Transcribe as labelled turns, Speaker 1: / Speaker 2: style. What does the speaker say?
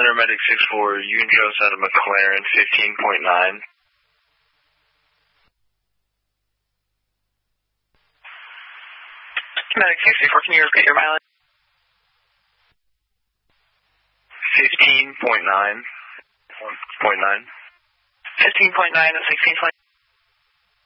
Speaker 1: Center Medic 6-4, you can show us out of McLaren 15.9.
Speaker 2: Medic 64, can you repeat your mileage?
Speaker 1: 15.9. 15.9
Speaker 2: and 16.9.